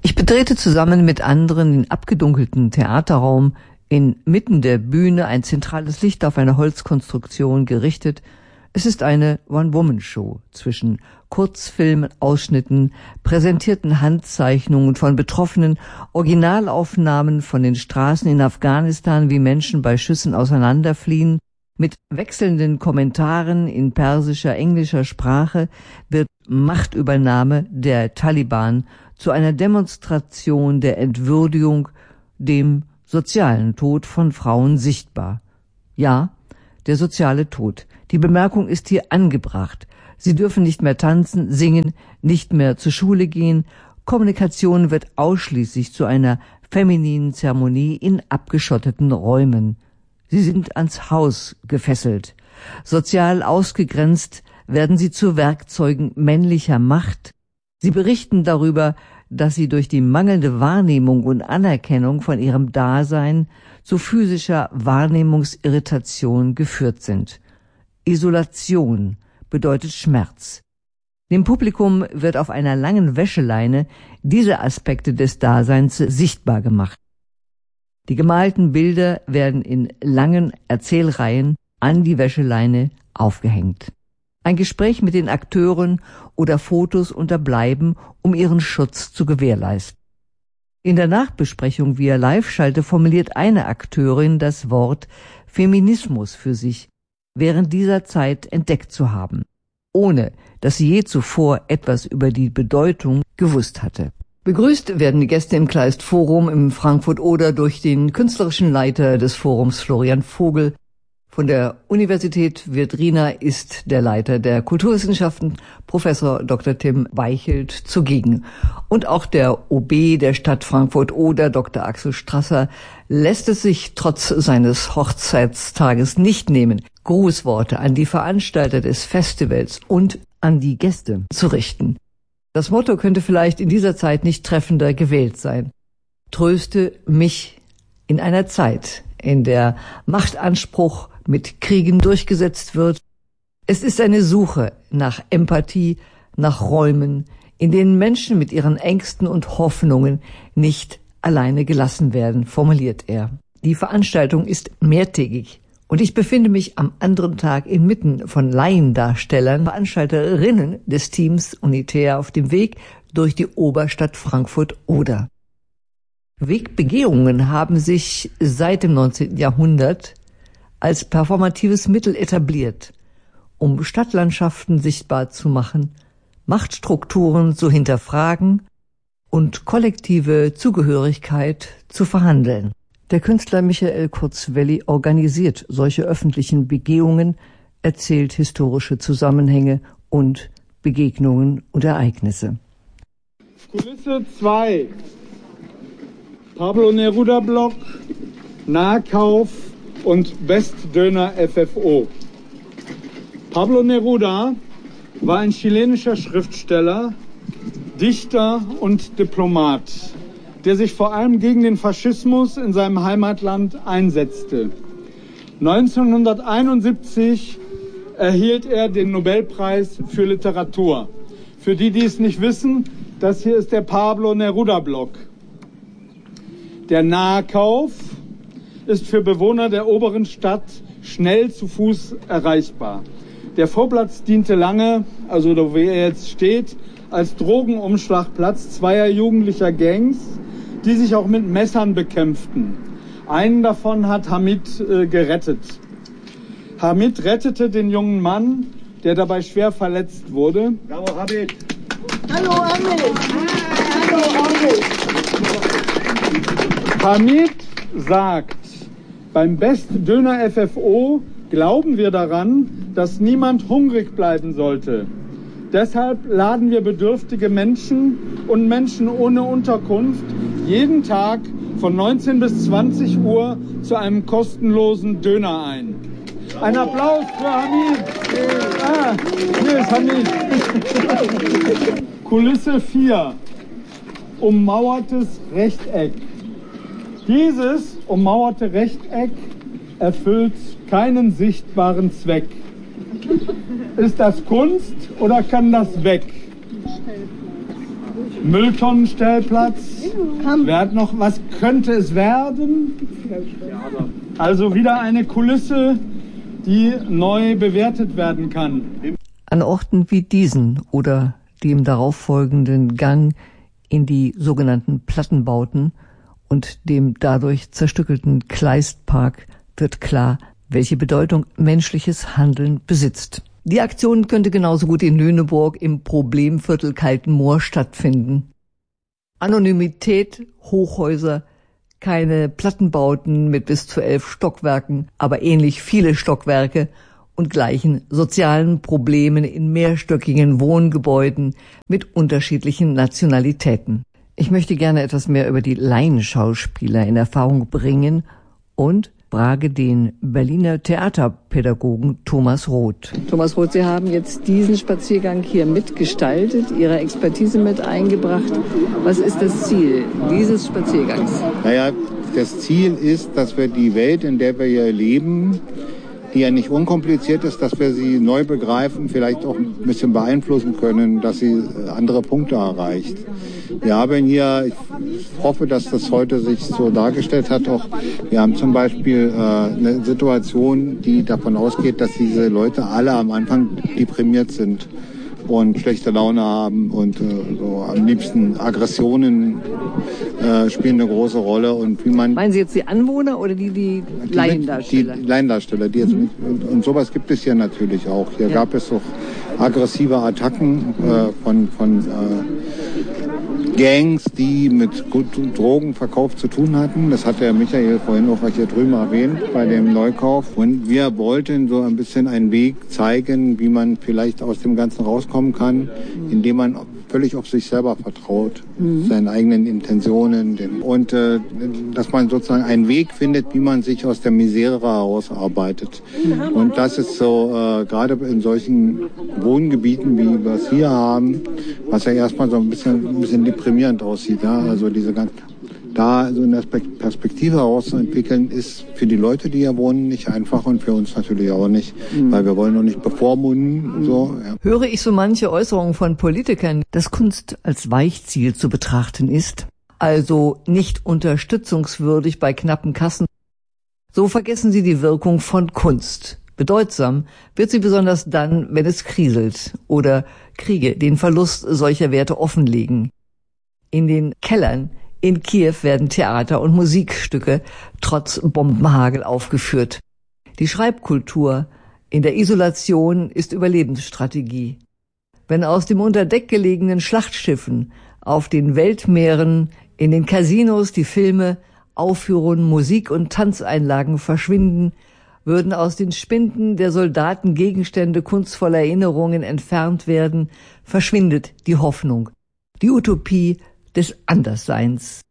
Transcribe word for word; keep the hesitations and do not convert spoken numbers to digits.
Ich betrete zusammen mit anderen den abgedunkelten Theaterraum, inmitten der Bühne ein zentrales Licht auf eine Holzkonstruktion gerichtet. Es ist eine One-Woman-Show zwischen Kurzfilmen, Ausschnitten, präsentierten Handzeichnungen von Betroffenen, Originalaufnahmen von den Straßen in Afghanistan, wie Menschen bei Schüssen auseinanderfliehen. Mit wechselnden Kommentaren in persischer, englischer Sprache wird Machtübernahme der Taliban zu einer Demonstration der Entwürdigung, dem sozialen Tod von Frauen sichtbar. Ja, der soziale Tod. Die Bemerkung ist hier angebracht. Sie dürfen nicht mehr tanzen, singen, nicht mehr zur Schule gehen. Kommunikation wird ausschließlich zu einer femininen Zeremonie in abgeschotteten Räumen. Sie sind ans Haus gefesselt. Sozial ausgegrenzt werden sie zu Werkzeugen männlicher Macht. Sie berichten darüber, dass sie durch die mangelnde Wahrnehmung und Anerkennung von ihrem Dasein zu physischer Wahrnehmungsirritation geführt sind. Isolation bedeutet Schmerz. Dem Publikum wird auf einer langen Wäscheleine diese Aspekte des Daseins sichtbar gemacht. Die gemalten Bilder werden in langen Erzählreihen an die Wäscheleine aufgehängt. Ein Gespräch mit den Akteuren oder Fotos unterbleiben, um ihren Schutz zu gewährleisten. In der Nachbesprechung via Live-Schalte formuliert eine Akteurin das Wort Feminismus für sich, während dieser Zeit entdeckt zu haben, ohne dass sie je zuvor etwas über die Bedeutung gewusst hatte. Begrüßt werden die Gäste im Kleist Forum im Frankfurt-Oder durch den künstlerischen Leiter des Forums, Florian Vogel. Von der Universität Virdrina ist der Leiter der Kulturwissenschaften, Professor Doktor Tim Weichelt, zugegen. Und auch der O B der Stadt Frankfurt-Oder, Doktor Axel Strasser, lässt es sich trotz seines Hochzeitstages nicht nehmen, Grußworte an die Veranstalter des Festivals und an die Gäste zu richten. Das Motto könnte vielleicht in dieser Zeit nicht treffender gewählt sein. Tröste mich in einer Zeit, in der Machtanspruch mit Kriegen durchgesetzt wird. Es ist eine Suche nach Empathie, nach Räumen, in denen Menschen mit ihren Ängsten und Hoffnungen nicht alleine gelassen werden, formuliert er. Die Veranstaltung ist mehrtägig und ich befinde mich am anderen Tag inmitten von Laiendarstellern, Veranstalterinnen des Teams Unitär auf dem Weg durch die Oberstadt Frankfurt-Oder. Wegbegehungen haben sich seit dem neunzehnten Jahrhundert als performatives Mittel etabliert, um Stadtlandschaften sichtbar zu machen, Machtstrukturen zu hinterfragen und kollektive Zugehörigkeit zu verhandeln. Der Künstler Michael Kurzwelli organisiert solche öffentlichen Begehungen, erzählt historische Zusammenhänge und Begegnungen und Ereignisse. Kulisse zwei. Pablo Neruda Block, Nahkauf und Bestdöner F F O. Pablo Neruda war ein chilenischer Schriftsteller, Dichter und Diplomat, der sich vor allem gegen den Faschismus in seinem Heimatland einsetzte. neunzehnhunderteinundsiebzig erhielt er den Nobelpreis für Literatur. Für die, die es nicht wissen, das hier ist der Pablo Neruda Block. Der Nahkauf ist für Bewohner der oberen Stadt schnell zu Fuß erreichbar. Der Vorplatz diente lange, also da wo er jetzt steht, als Drogenumschlagplatz zweier jugendlicher Gangs, die sich auch mit Messern bekämpften. Einen davon hat Hamid äh, gerettet. Hamid rettete den jungen Mann, der dabei schwer verletzt wurde. Bravo, Hamid! Hallo, Hamid! Hallo, Hamid! Hamid sagt, beim Bestdöner F F O glauben wir daran, dass niemand hungrig bleiben sollte. Deshalb laden wir bedürftige Menschen und Menschen ohne Unterkunft jeden Tag von neunzehn bis zwanzig Uhr zu einem kostenlosen Döner ein. Ein Applaus für Hamid. Ah, hier ist Hamid. Kulisse vier. Ummauertes Rechteck. Dieses ummauerte Rechteck erfüllt keinen sichtbaren Zweck. Ist das Kunst oder kann das weg? Mülltonnenstellplatz. Wer hat noch, was könnte es werden? Also wieder eine Kulisse, die neu bewertet werden kann. An Orten wie diesen oder dem darauffolgenden Gang in die sogenannten Plattenbauten und dem dadurch zerstückelten Kleistpark wird klar, welche Bedeutung menschliches Handeln besitzt. Die Aktion könnte genauso gut in Lüneburg im Problemviertel Kaltenmoor stattfinden. Anonymität, Hochhäuser, keine Plattenbauten mit bis zu elf Stockwerken, aber ähnlich viele Stockwerke und gleichen sozialen Problemen in mehrstöckigen Wohngebäuden mit unterschiedlichen Nationalitäten. Ich möchte gerne etwas mehr über die Laienschauspieler in Erfahrung bringen und frage den Berliner Theaterpädagogen Thomas Roth. Thomas Roth, Sie haben jetzt diesen Spaziergang hier mitgestaltet, Ihre Expertise mit eingebracht. Was ist das Ziel dieses Spaziergangs? Naja, das Ziel ist, dass wir die Welt, in der wir hier leben, die ja nicht unkompliziert ist, dass wir sie neu begreifen, vielleicht auch ein bisschen beeinflussen können, dass sie andere Punkte erreicht. Wir haben hier, ich hoffe, dass das heute sich so dargestellt hat, auch wir haben zum Beispiel äh, eine Situation, die davon ausgeht, dass diese Leute alle am Anfang deprimiert sind und schlechte Laune haben und äh, so am liebsten Aggressionen äh, spielen eine große Rolle. Und wie man Meinen Sie jetzt die Anwohner oder die, die, die Laiendarsteller? Die Laiendarsteller, die jetzt mhm. mit, und, und sowas gibt es hier natürlich auch. Hier ja. gab es auch aggressive Attacken äh, von, von äh, Gangs, die mit Drogenverkauf zu tun hatten. Das hat der Michael vorhin auch hier drüben erwähnt bei dem Neukauf. Und wir wollten so ein bisschen einen Weg zeigen, wie man vielleicht aus dem Ganzen rauskommen kann, indem man völlig auf sich selber vertraut, mhm. seinen eigenen Intentionen. Und äh, dass man sozusagen einen Weg findet, wie man sich aus der Misere herausarbeitet. Mhm. Und das ist so, äh, gerade in solchen Wohngebieten, wie wir es hier haben, was ja erstmal so ein bisschen, ein bisschen deprimierend aussieht. Ja? Also diese ganzen, da so eine Perspektive herauszuentwickeln, ist für die Leute, die hier wohnen, nicht einfach und für uns natürlich auch nicht, mhm. weil wir wollen noch nicht bevormunden. Mhm. So, ja. Höre ich so manche Äußerungen von Politikern, dass Kunst als Weichziel zu betrachten ist, also nicht unterstützungswürdig bei knappen Kassen, so vergessen sie die Wirkung von Kunst. Bedeutsam wird sie besonders dann, wenn es kriselt oder Kriege den Verlust solcher Werte offenlegen. In den Kellern in Kiew werden Theater- und Musikstücke trotz Bombenhagel aufgeführt. Die Schreibkultur in der Isolation ist Überlebensstrategie. Wenn aus dem unter Deck gelegenen Schlachtschiffen auf den Weltmeeren, in den Casinos die Filme, Aufführungen, Musik- und Tanzeinlagen verschwinden, würden aus den Spinden der Soldaten Gegenstände kunstvoller Erinnerungen entfernt werden, verschwindet die Hoffnung, die Utopie des Andersseins.